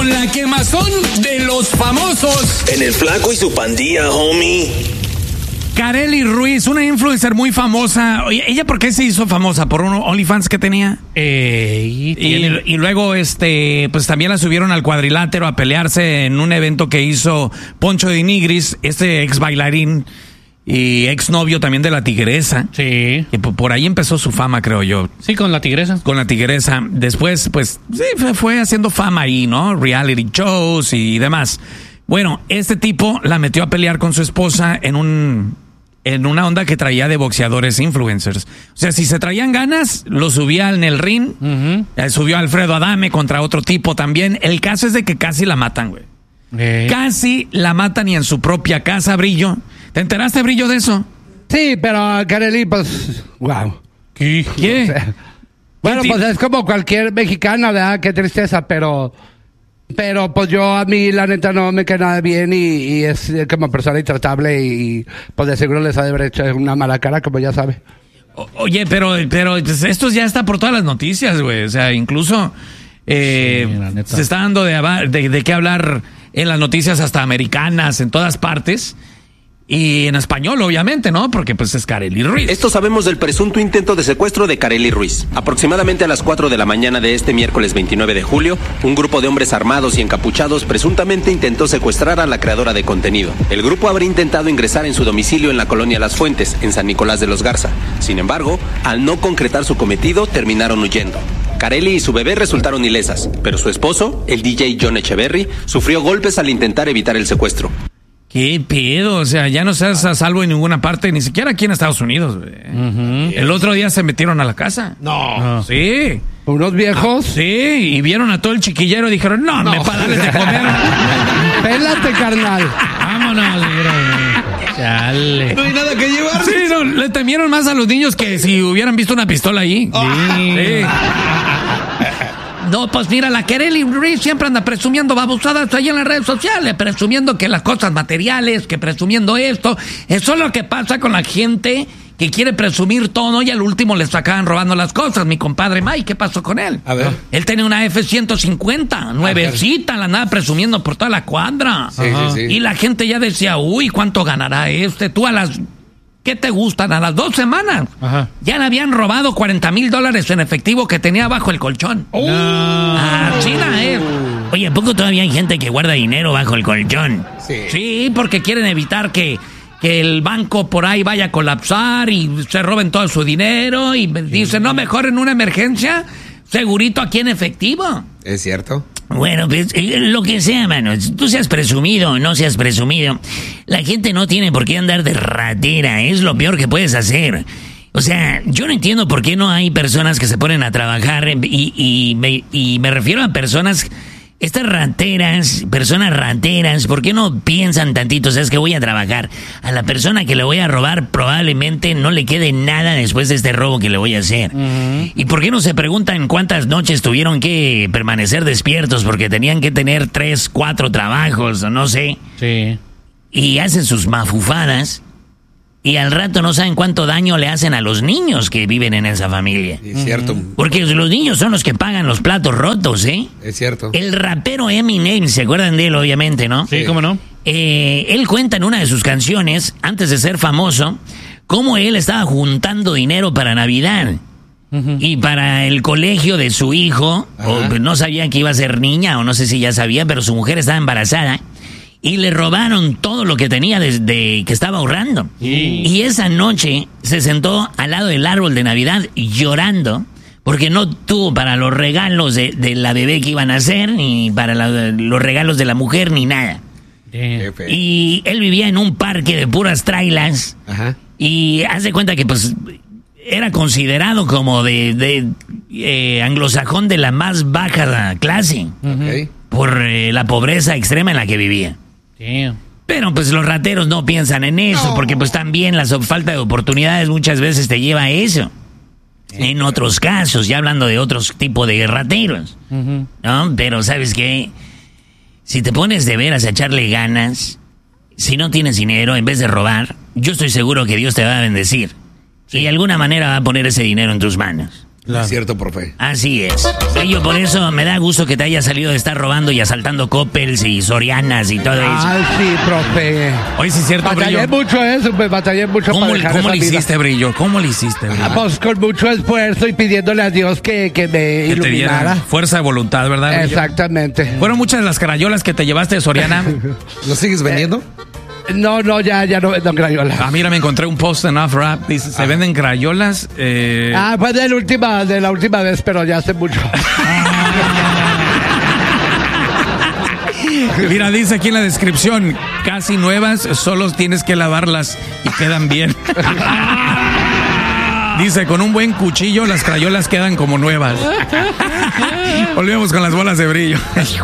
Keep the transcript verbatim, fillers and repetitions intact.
con la quemazón de los famosos. En el Flaco y su pandilla, homie. Karely Ruiz, una influencer muy famosa. Oye, ¿ella por qué se hizo famosa? ¿Por un OnlyFans que tenía? Eh, y, y, y luego, este, pues también la subieron al Cuadrilátero a pelearse en un evento que hizo Poncho de Nigris, este ex bailarín y ex novio también de la Tigresa. Sí. Y por ahí empezó su fama, creo yo. Sí, con la Tigresa. Con la Tigresa. Después, pues, sí, fue, fue haciendo fama ahí, ¿no? Reality shows y demás. Bueno, este tipo la metió a pelear con su esposa en un... en una onda que traía de boxeadores influencers. O sea, si se traían ganas, lo subía en el ring. Uh-huh. eh, subió a Alfredo Adame contra otro tipo también. El caso es de que casi la matan, güey. Eh. Casi la matan y en su propia casa, Brillo. ¿Te enteraste, Brillo, de eso? Sí, pero Karely, pues, wow. ¿Qué? ¿Qué? O sea, bueno, pues es como cualquier mexicana, ¿verdad? Qué tristeza, pero... Pero pues yo a mí la neta no me queda nada bien y, y es como persona intratable y pues de seguro les ha de haber hecho una mala cara, como ya sabe. O, oye, pero, pero pues, esto ya está por todas las noticias, güey. O sea, incluso eh, sí, se está dando de, de, de qué hablar en las noticias hasta americanas, en todas partes. Y en español, obviamente, ¿no? Porque pues es Karely Ruiz. Esto sabemos del presunto intento de secuestro de Karely Ruiz. Aproximadamente a las cuatro de la mañana de este miércoles veintinueve de julio, un grupo de hombres armados y encapuchados presuntamente intentó secuestrar a la creadora de contenido. El grupo habría intentado ingresar en su domicilio en la colonia Las Fuentes, en San Nicolás de los Garza. Sin embargo, al no concretar su cometido, terminaron huyendo. Karely y su bebé resultaron ilesas, pero su esposo, el D J John Echeverry, sufrió golpes al intentar evitar el secuestro. ¿Qué pedo? O sea, ya no estás a salvo en ninguna parte, ni siquiera aquí en Estados Unidos. Uh-huh. El otro día se metieron a la casa. No. no. Sí. ¿Unos viejos? Sí, y vieron a todo el chiquillero y dijeron, no, no. me para darles de comer. Pélate, carnal. Vámonos, Chale. No hay nada que llevar. Sí, no, le temieron más a los niños que si hubieran visto una pistola ahí. Oh. Sí. sí. No, pues mira, la Karely Ruiz siempre anda presumiendo babosadas ahí en las redes sociales, presumiendo que las cosas materiales, que presumiendo esto. Eso es lo que pasa con la gente que quiere presumir todo y al último les acaban robando las cosas. Mi compadre Mike, ¿qué pasó con él? A ver. Él tenía una F ciento cincuenta, nuevecita, la andaba presumiendo por toda la cuadra. Sí, sí, sí. Y la gente ya decía, uy, ¿cuánto ganará este? Tú a las... ¿Qué te gustan? A las dos semanas Ajá. ya le habían robado cuarenta mil dólares en efectivo que tenía bajo el colchón. Oh. Ah, China, eh. Oye, ¿a poco todavía hay gente que guarda dinero bajo el colchón? Sí. Sí, porque quieren evitar que, que el banco por ahí vaya a colapsar y se roben todo su dinero y sí. dicen, no, mejor en una emergencia, segurito aquí en efectivo. ¿Es cierto? Bueno, pues lo que sea, mano. Tú seas presumido o no seas presumido, la gente no tiene por qué andar de ratera. Es lo peor que puedes hacer. O sea, yo no entiendo por qué no hay personas que se ponen a trabajar y, y, me, y me refiero a personas... Estas rateras, personas rateras, ¿por qué no piensan tantito? ¿Sabes que voy a trabajar? A la persona que le voy a robar probablemente no le quede nada después de este robo que le voy a hacer. Uh-huh. ¿Y por qué no se preguntan cuántas noches tuvieron que permanecer despiertos porque tenían que tener tres, cuatro trabajos o no sé? Sí. Y hacen sus mafufadas y al rato no saben cuánto daño le hacen a los niños que viven en esa familia. Es cierto. Porque los niños son los que pagan los platos rotos, ¿eh? Es cierto. El rapero Eminem, ¿se acuerdan de él, obviamente, no? Sí, ¿cómo no? Eh, él cuenta en una de sus canciones, antes de ser famoso, cómo él estaba juntando dinero para Navidad. Uh-huh. Y para el colegio de su hijo, o no sabía que iba a ser niña, o no sé si ya sabía, pero su mujer estaba embarazada. Y le robaron todo lo que tenía desde que estaba ahorrando. Sí. Y esa noche se sentó al lado del árbol de Navidad llorando porque no tuvo para los regalos de, de la bebé que iban a hacer, ni para la, los regalos de la mujer, ni nada. Jefe. Y él vivía en un parque de puras trailas. Ajá. Y hace cuenta que pues era considerado como de, de eh, anglosajón de la más baja clase. Okay. Por eh, la pobreza extrema en la que vivía. Damn. Pero pues los rateros no piensan en eso, no. porque pues también la falta de oportunidades muchas veces te lleva a eso. Sí, en claro. otros casos, ya hablando de otros tipos de rateros. Uh-huh. ¿No? Pero ¿sabes qué? Si te pones de veras a echarle ganas, si no tienes dinero, en vez de robar, yo estoy seguro que Dios te va a bendecir. Sí. Y de alguna manera va a poner ese dinero en tus manos. Es cierto, profe. Así es. Brillo, por eso me da gusto que te haya salido de estar robando y asaltando Coppels y Sorianas y todo eso. Ay, sí, profe. Oye, sí es cierto, Batallé Brillo. mucho eso, pues batallé mucho ¿Cómo, para le- dejar cómo esa le vida. hiciste, Brillo? ¿Cómo le hiciste, Brillo? Ah, pues con mucho esfuerzo y pidiéndole a Dios que, que me Que te diera iluminara. fuerza de voluntad, ¿verdad, Brillo? Exactamente. Fueron muchas las crayolas que te llevaste de Soriana. ¿Lo sigues vendiendo? No, no, ya, ya no vendo crayolas. Ah, mira, me encontré un post en Off-Rap. Dice, se venden crayolas. Eh... Ah, fue de la última, de la última vez, pero ya hace mucho. Mira, dice aquí en la descripción, casi nuevas, solo tienes que lavarlas y quedan bien. Dice, con un buen cuchillo las crayolas quedan como nuevas. Volvemos con las bolas de Brillo.